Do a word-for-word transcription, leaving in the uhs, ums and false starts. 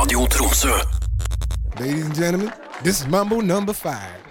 Radio Tromsø. Ladies and gentlemen, this is Mambo number five.